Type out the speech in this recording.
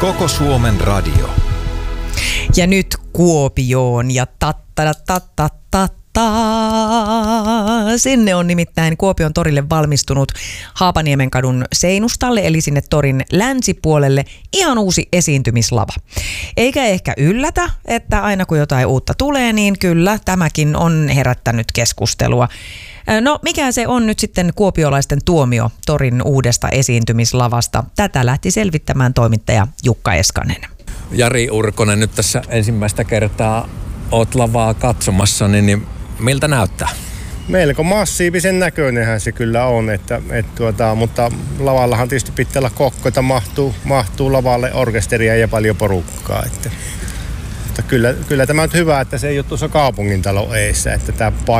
Koko Suomen radio. Ja nyt Kuopioon ja Sinne on nimittäin Kuopion torille valmistunut Haapaniemenkadun Seinustalle, eli sinne torin länsipuolelle, ihan uusi esiintymislava. Eikä ehkä yllätä, että aina kun jotain uutta tulee, niin kyllä tämäkin on herättänyt keskustelua. No, mikä se on nyt sitten kuopiolaisten tuomio torin uudesta esiintymislavasta? Tätä lähti selvittämään toimittaja Jukka Eskanen. Jari Urkonen, nyt tässä ensimmäistä kertaa oot lavaa katsomassa, niin miltä näyttää? Melko massiivisen näköinenhän se kyllä on, mutta lavallahan tietysti pitää olla kokkoita, mahtuu lavalle orkesteria ja paljon porukkaa. Mutta kyllä tämä on hyvä, että se ei ole tuossa kaupungintalon eessä, että tämä